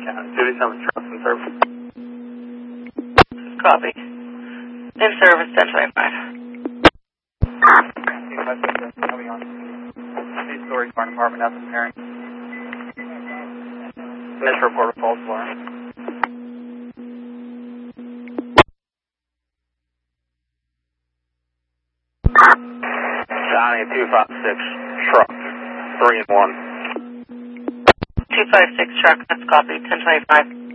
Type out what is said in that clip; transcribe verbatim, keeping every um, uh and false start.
two seven trucks in service. Copy. In service, ten twenty-five. Coming on. Three-story fire department, that's apparent. This report of false alarm. Johnny, two five six, truck, three and one. two five six truck, that's copy, ten twenty-five.